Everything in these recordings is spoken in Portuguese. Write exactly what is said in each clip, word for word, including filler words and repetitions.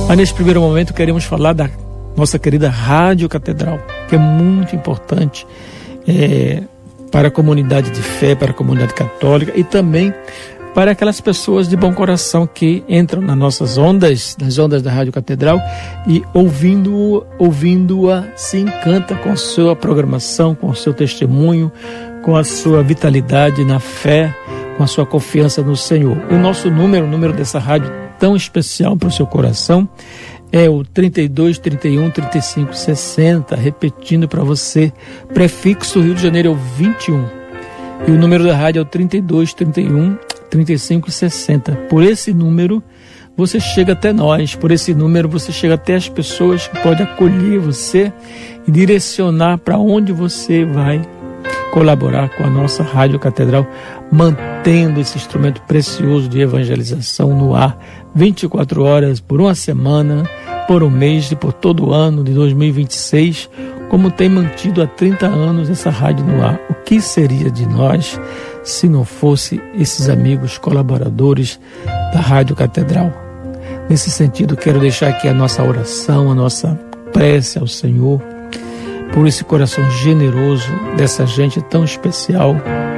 Mas nesse primeiro momento queremos falar da nossa querida Rádio Catedral, que é muito importante é, para a comunidade de fé, para a comunidade católica e também para aquelas pessoas de bom coração que entram nas nossas ondas, nas ondas da Rádio Catedral, e ouvindo, ouvindo-a se encanta com a sua programação, com o seu testemunho, com a sua vitalidade na fé, com a sua confiança no Senhor. O nosso número, o número dessa rádio tão especial para o seu coração, é o trinta e dois, trinta e um, trinta e cinco, sessenta, repetindo para você, prefixo Rio de Janeiro é o vinte e um, e o número da rádio é o trinta e dois, trinta e um, trinta e cinco, sessenta. Por esse número você chega até nós, por esse número você chega até as pessoas que podem acolher você e direcionar para onde você vai colaborar com a nossa Rádio Catedral, mantendo esse instrumento precioso de evangelização no ar, vinte e quatro horas, por uma semana, por um mês e por todo o ano de dois mil e vinte e seis, como tem mantido há trinta anos essa rádio no ar. O que seria de nós se não fosse esses amigos colaboradores da Rádio Catedral? Nesse sentido, quero deixar aqui a nossa oração, a nossa prece ao Senhor, por esse coração generoso dessa gente tão especial,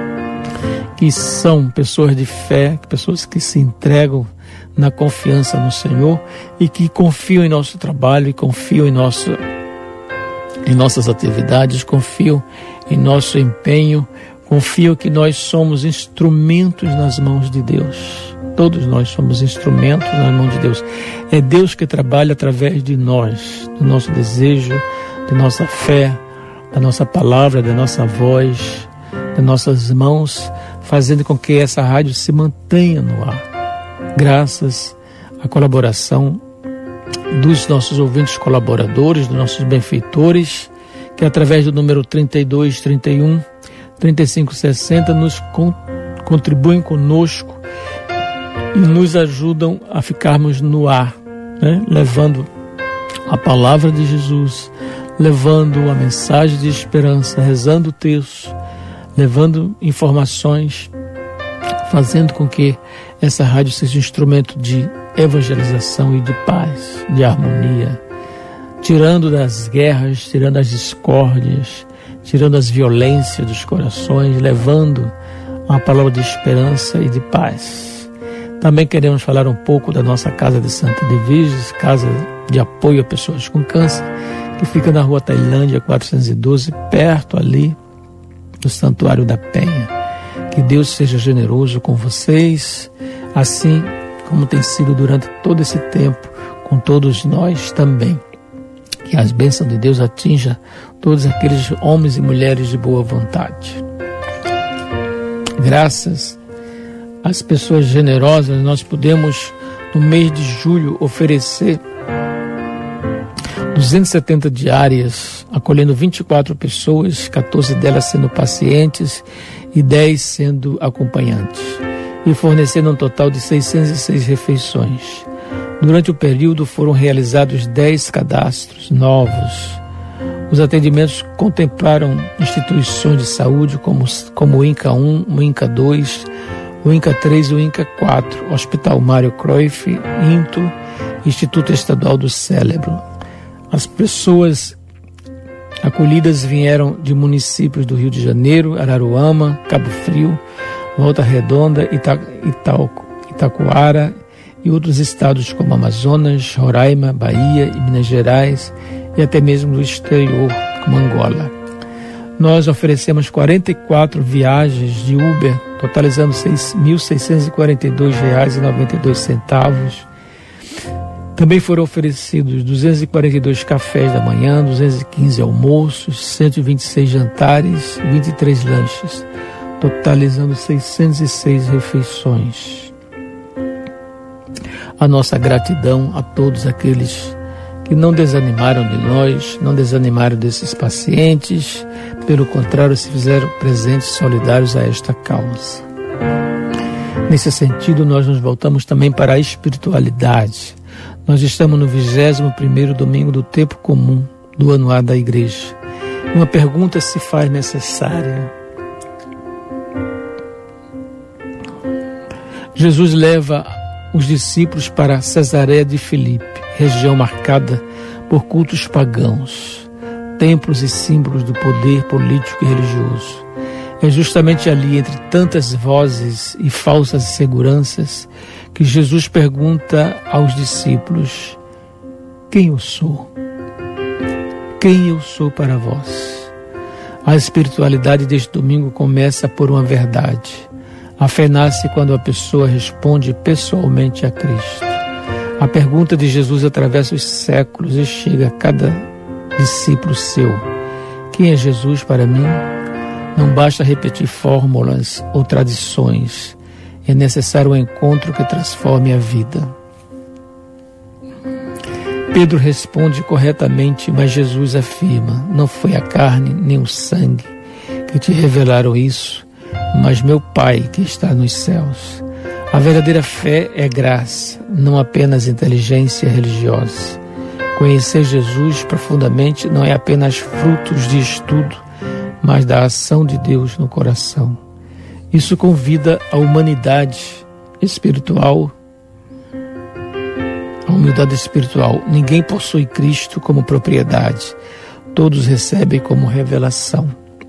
que são pessoas de fé, pessoas que se entregam na confiança no Senhor e que confiam em nosso trabalho e confiam em, nosso, em nossas atividades, confiam em nosso empenho, confiam que nós somos instrumentos nas mãos de Deus. Todos nós somos instrumentos nas mãos de Deus. É Deus que trabalha através de nós, do nosso desejo, da nossa fé, da nossa palavra, da nossa voz, das nossas mãos, fazendo com que essa rádio se mantenha no ar. Graças à colaboração dos nossos ouvintes colaboradores, dos nossos benfeitores, que através do número trinta e dois, trinta e um, trinta e cinco, sessenta nos con- contribuem conosco e nos ajudam a ficarmos no ar, né? Levando a palavra de Jesus, levando a mensagem de esperança, rezando o texto, levando informações, fazendo com que essa rádio seja um instrumento de evangelização e de paz, de harmonia, tirando das guerras, tirando as discórdias, tirando as violências dos corações, levando uma palavra de esperança e de paz. Também queremos falar um pouco da nossa Casa de Santa Edviges, casa de apoio a pessoas com câncer, que fica na rua Tailândia quatrocentos e doze, perto ali do Santuário da Penha. Que Deus seja generoso com vocês, assim como tem sido durante todo esse tempo, com todos nós também. Que as bênçãos de Deus atinjam todos aqueles homens e mulheres de boa vontade. Graças às pessoas generosas, nós podemos, no mês de julho, oferecer duzentas e setenta diárias, acolhendo vinte e quatro pessoas, quatorze delas sendo pacientes e dez sendo acompanhantes, e fornecendo um total de seiscentas e seis refeições. Durante o período foram realizados dez cadastros novos. Os atendimentos contemplaram instituições de saúde como, como o INCA um, o INCA dois, o INCA três e o INCA quatro, Hospital Mário Cruyff, INTO, Instituto Estadual do Cérebro. As pessoas acolhidas vieram de municípios do Rio de Janeiro, Araruama, Cabo Frio, Volta Redonda, Ita, Ita, Itacoara e outros estados como Amazonas, Roraima, Bahia e Minas Gerais e até mesmo do exterior, como Angola. Nós oferecemos quarenta e quatro viagens de Uber, totalizando seis mil seiscentos e quarenta e dois reais e noventa e dois centavos. Também foram oferecidos duzentos e quarenta e dois cafés da manhã, duzentos e quinze almoços, cento e vinte e seis jantares e vinte e três lanches, totalizando seiscentas e seis refeições. A nossa gratidão a todos aqueles que não desanimaram de nós, não desanimaram desses pacientes, pelo contrário, se fizeram presentes solidários a esta causa. Nesse sentido, nós nos voltamos também para a espiritualidade. Nós estamos no vigésimo primeiro domingo do tempo comum do ano A da Igreja. Uma pergunta se faz necessária. Jesus leva os discípulos para Cesareia de Filipe. região marcada por cultos pagãos, templos e símbolos do poder político e religioso. É justamente ali, entre tantas vozes e falsas seguranças, que Jesus pergunta aos discípulos: quem eu sou? Quem eu sou para vós? A espiritualidade deste domingo começa por uma verdade. A fé nasce quando a pessoa responde pessoalmente a Cristo. A pergunta de Jesus atravessa os séculos e chega a cada discípulo seu: quem é Jesus para mim? Não basta repetir fórmulas ou tradições. É necessário um encontro que transforme a vida. Pedro responde corretamente, mas Jesus afirma: não foi a carne nem o sangue que te revelaram isso, mas meu Pai que está nos céus. A verdadeira fé é graça, não apenas inteligência religiosa. Conhecer Jesus profundamente não é apenas frutos de estudo, mas da ação de Deus no coração. Isso convida a humanidade espiritual, a humildade espiritual. Ninguém possui Cristo como propriedade, todos recebem como revelação.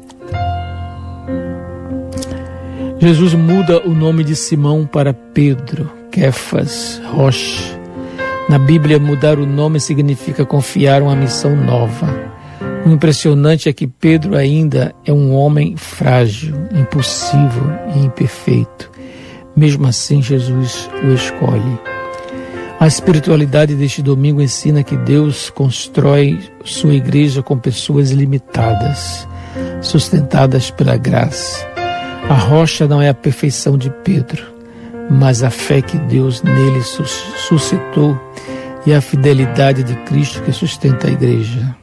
Jesus muda o nome de Simão para Pedro, Kefas, Rocha. Na Bíblia, mudar o nome significa confiar uma missão nova. O impressionante é que Pedro ainda é um homem frágil, impulsivo e imperfeito. Mesmo assim, Jesus o escolhe. A espiritualidade deste domingo ensina que Deus constrói sua igreja com pessoas limitadas, sustentadas pela graça. A rocha não é a perfeição de Pedro, mas a fé que Deus nele suscitou e a fidelidade de Cristo que sustenta a igreja.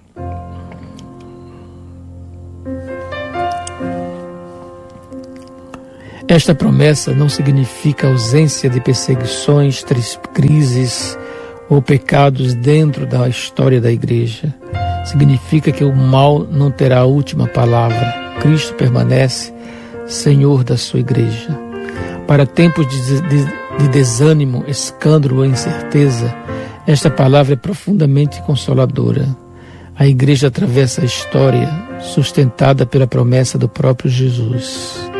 Esta promessa não significa ausência de perseguições, crises ou pecados dentro da história da igreja. Significa que o mal não terá a última palavra. Cristo permanece Senhor da sua igreja. Para tempos de, de, de desânimo, escândalo ou incerteza, esta palavra é profundamente consoladora. A igreja atravessa a história sustentada pela promessa do próprio Jesus.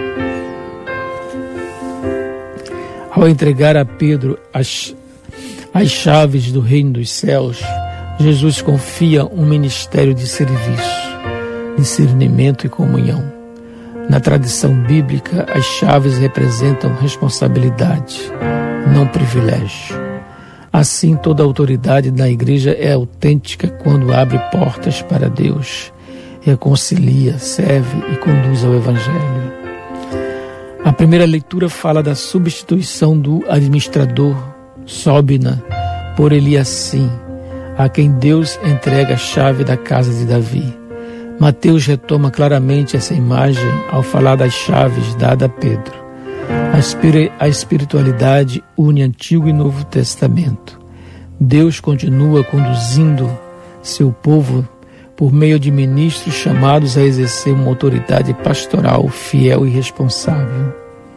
Ao entregar a Pedro as, as chaves do reino dos céus, Jesus confia um ministério de serviço, discernimento e comunhão. Na tradição bíblica, as chaves representam responsabilidade, não privilégio. Assim, toda autoridade na igreja é autêntica quando abre portas para Deus, reconcilia, serve e conduz ao Evangelho. A primeira leitura fala da substituição do administrador Sóbina por Eliacim, a quem Deus entrega a chave da casa de Davi. Mateus retoma claramente essa imagem ao falar das chaves dadas a Pedro. A, espir- a espiritualidade une Antigo e Novo Testamento. Deus continua conduzindo seu povo por meio de ministros chamados a exercer uma autoridade pastoral fiel e responsável.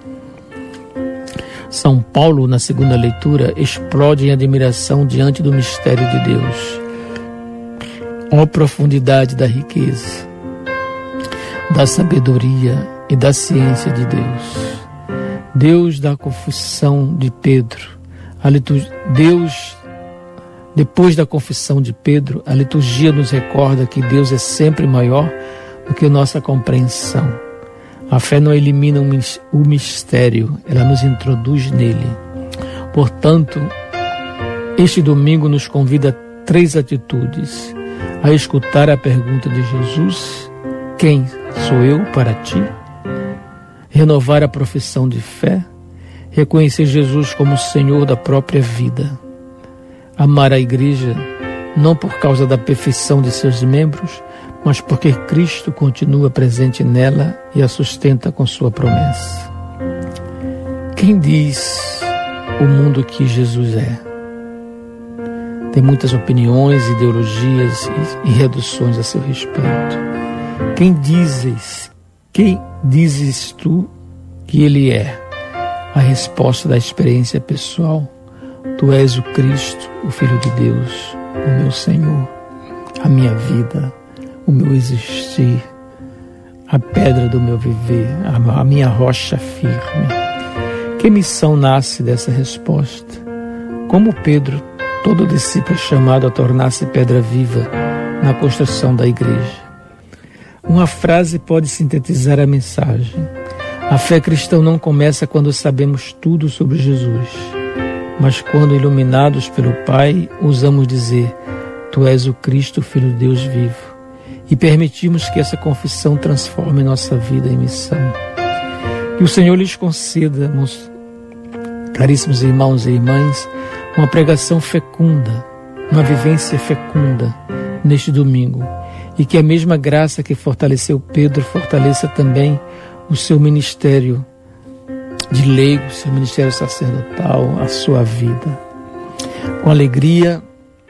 São Paulo, na segunda leitura, explode em admiração diante do mistério de Deus. Ó profundidade da riqueza, da sabedoria e da ciência de Deus. Deus da confissão de Pedro, a liturgia, Deus, depois da confissão de Pedro, a liturgia nos recorda que Deus é sempre maior do que nossa compreensão. A fé não elimina o mistério, ela nos introduz nele. Portanto, este domingo nos convida a três atitudes: a escutar a pergunta de Jesus: quem sou eu para ti? Renovar a profissão de fé, reconhecer Jesus como Senhor da própria vida, amar a igreja não por causa da perfeição de seus membros, mas porque Cristo continua presente nela e a sustenta com sua promessa. Quem diz o mundo que Jesus é? Tem muitas opiniões, ideologias e, e reduções a seu respeito. Quem dizes, quem dizes tu que ele é? A resposta da experiência pessoal. Tu és o Cristo, o Filho de Deus, o meu Senhor, a minha vida, o meu existir, a pedra do meu viver, a minha rocha firme. Que missão nasce dessa resposta? Como Pedro, todo discípulo é chamado a tornar-se pedra viva na construção da igreja. Uma frase pode sintetizar a mensagem. A fé cristã não começa quando sabemos tudo sobre Jesus, mas quando, iluminados pelo Pai, ousamos dizer: Tu és o Cristo, Filho de Deus vivo, e permitimos que essa confissão transforme nossa vida em missão. Que o Senhor lhes conceda, meus caríssimos irmãos e irmãs, uma pregação fecunda, uma vivência fecunda neste domingo, e que a mesma graça que fortaleceu Pedro fortaleça também o seu ministério de leigo, o seu ministério sacerdotal, a sua vida. Com alegria,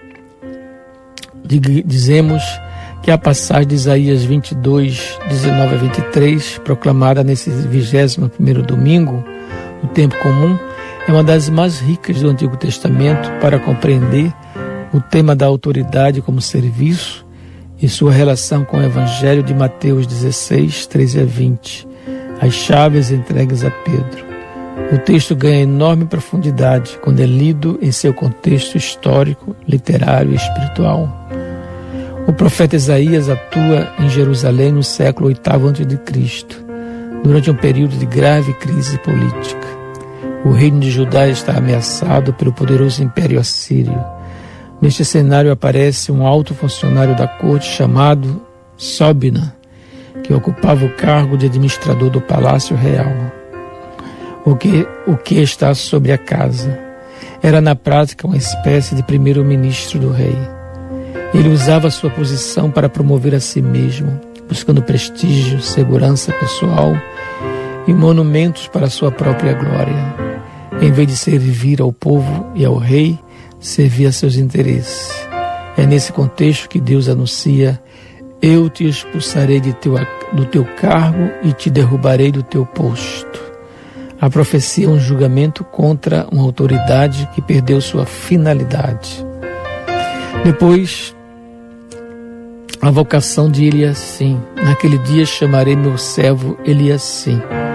dizemos que a passagem de Isaías vinte e dois, dezenove a vinte e três, proclamada nesse vigésimo primeiro domingo, no tempo comum, é uma das mais ricas do Antigo Testamento para compreender o tema da autoridade como serviço e sua relação com o Evangelho de Mateus dezesseis, treze a vinte, as chaves entregues a Pedro. O texto ganha enorme profundidade quando é lido em seu contexto histórico, literário e espiritual. O profeta Isaías atua em Jerusalém no século oitavo antes de Cristo, durante um período de grave crise política. O reino de Judá está ameaçado pelo poderoso império assírio. Neste cenário aparece um alto funcionário da corte chamado Sobna, que ocupava o cargo de administrador do palácio real. O que, o que está sobre a casa era na prática uma espécie de primeiro-ministro do rei. Ele usava sua posição para promover a si mesmo, buscando prestígio, segurança pessoal e monumentos para sua própria glória. Em vez de servir ao povo e ao rei, servia a seus interesses. É nesse contexto que Deus anuncia: eu te expulsarei de teu, do teu cargo e te derrubarei do teu posto. A profecia é um julgamento contra uma autoridade que perdeu sua finalidade. Depois, a vocação de Eliassim. Naquele dia chamarei meu servo Eliassim.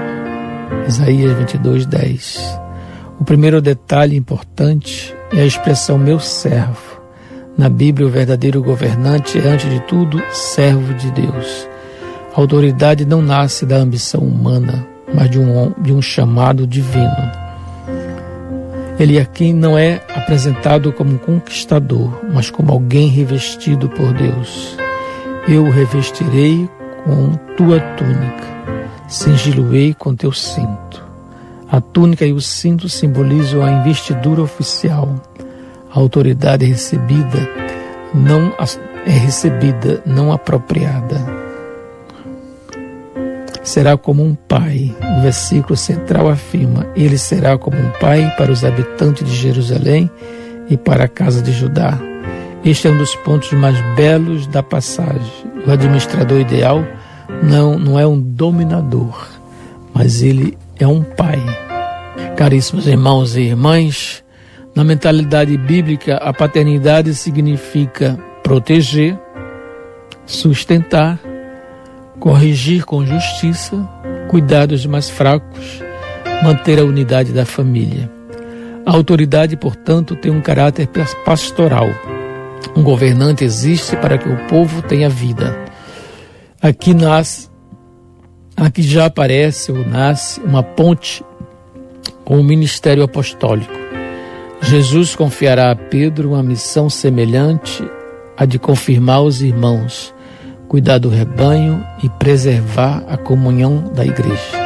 Isaías vinte e dois, dez. O primeiro detalhe importante é a expressão meu servo. Na Bíblia, o verdadeiro governante é, antes de tudo, servo de Deus. A autoridade não nasce da ambição humana, mas de um, de um chamado divino. Eliakim não é apresentado como um conquistador, mas como alguém revestido por Deus. Eu o revestirei com tua túnica, cingi-lo-ei com teu cinto. A túnica e o cinto simbolizam a investidura oficial. A autoridade recebida não é recebida, não apropriada. Será como um pai. O versículo central afirma: ele será como um pai para os habitantes de Jerusalém e para a casa de Judá. Este é um dos pontos mais belos da passagem. O administrador ideal não, não é um dominador, mas ele é um pai. Caríssimos irmãos e irmãs, na mentalidade bíblica, a paternidade significa proteger, sustentar, corrigir com justiça, cuidar dos mais fracos, manter a unidade da família. A autoridade, portanto, tem um caráter pastoral. Um governante existe para que o povo tenha vida. Aqui nasce, aqui já aparece ou nasce uma ponte com o ministério apostólico. Jesus confiará a Pedro uma missão semelhante à de confirmar os irmãos, cuidar do rebanho e preservar a comunhão da igreja.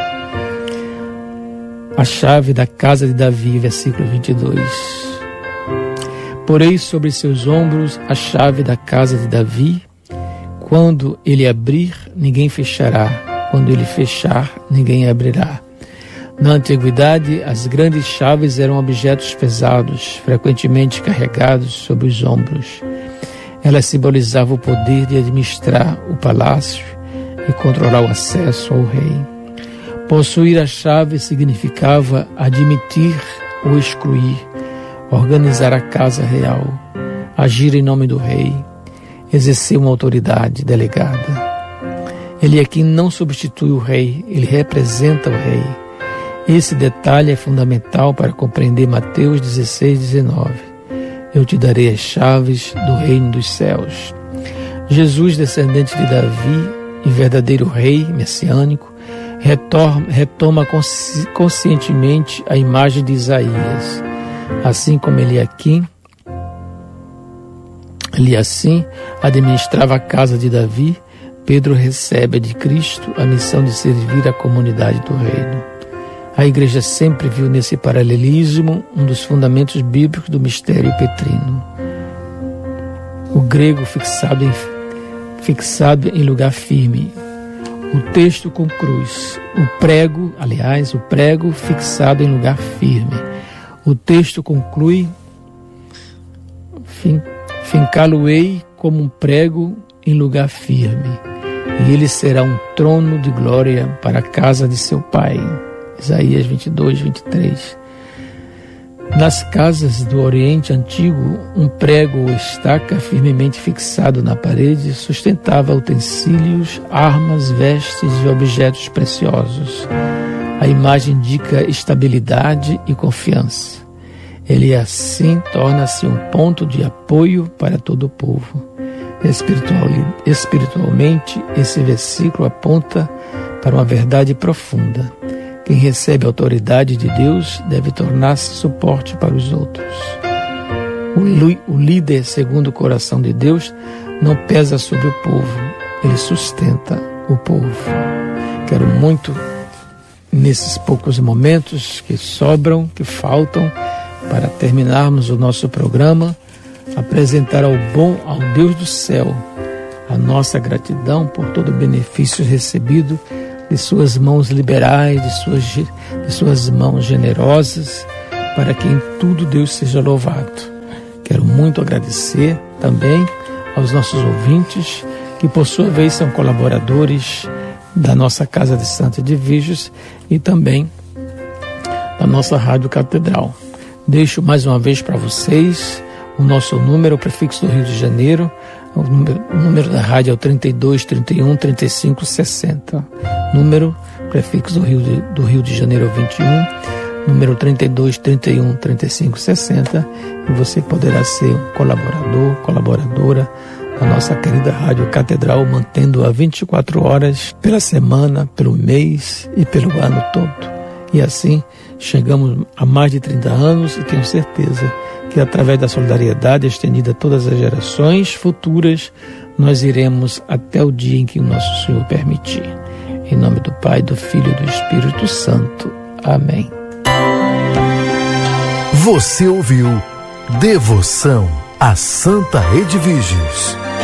A chave da casa de Davi, versículo vinte e dois. Porei sobre seus ombros a chave da casa de Davi. Quando ele abrir, ninguém fechará. Quando ele fechar, ninguém abrirá. Na antiguidade, as grandes chaves eram objetos pesados, frequentemente carregados sobre os ombros. Elas simbolizavam o poder de administrar o palácio e controlar o acesso ao rei. Possuir a chave significava admitir ou excluir, organizar a casa real, agir em nome do rei, exercer uma autoridade delegada. Ele é quem não substitui o rei, ele representa o rei. Esse detalhe é fundamental para compreender Mateus dezesseis, dezenove. Eu te darei as chaves do reino dos céus. Jesus, descendente de Davi e verdadeiro rei messiânico, retoma, retoma consci, conscientemente a imagem de Isaías. Assim como ele aqui, ele assim administrava a casa de Davi, Pedro recebe de Cristo a missão de servir a comunidade do reino. A igreja sempre viu nesse paralelismo um dos fundamentos bíblicos do mistério petrino. O grego fixado em, fixado em lugar firme. O texto com cruz. O prego, aliás, o prego fixado em lugar firme. O texto conclui: fin, fincá-lo-ei como um prego em lugar firme, e ele será um trono de glória para a casa de seu pai. Isaías vinte e dois, vinte e três. Nas casas do Oriente Antigo, um prego ou estaca firmemente fixado na parede sustentava utensílios, armas, vestes e objetos preciosos. A imagem indica estabilidade e confiança. Ele assim torna-se um ponto de apoio para todo o povo. Espiritual, espiritualmente, esse versículo aponta para uma verdade profunda. Quem recebe a autoridade de Deus deve tornar-se suporte para os outros. O, o líder, segundo o coração de Deus, não pesa sobre o povo, ele sustenta o povo. Quero muito, nesses poucos momentos que sobram, que faltam, para terminarmos o nosso programa, apresentar ao bom, ao Deus do céu, a nossa gratidão por todo o benefício recebido de suas mãos liberais, de suas, de suas mãos generosas, para que em tudo Deus seja louvado. Quero muito agradecer também aos nossos ouvintes, que por sua vez são colaboradores da nossa Casa de Santos de Vígios e também da nossa Rádio Catedral. Deixo mais uma vez para vocês o nosso número, o prefixo do Rio de Janeiro. O número, o número da rádio é o trinta e dois, trinta e um, trinta e cinco, sessenta. Número, prefixo do Rio de, do Rio de Janeiro é o vinte e um. Número trinta e dois, trinta e um, trinta e cinco, sessenta. E você poderá ser um colaborador, colaboradora da nossa querida Rádio Catedral, mantendo-a vinte e quatro horas pela semana, pelo mês e pelo ano todo. E assim chegamos a mais de trinta anos e tenho certeza que através da solidariedade estendida a todas as gerações futuras, nós iremos até o dia em que o nosso Senhor permitir. Em nome do Pai, do Filho e do Espírito Santo. Amém. Você ouviu Devoção a Santa Edvígios.